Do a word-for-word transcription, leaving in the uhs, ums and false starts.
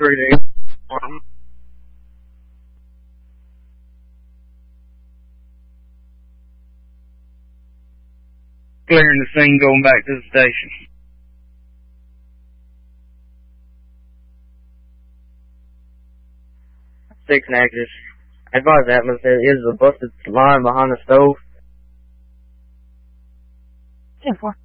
three to eight. Clearing the scene, going back to the station. Six negative. Advise Atlas, there is a busted line behind the stove. ten four.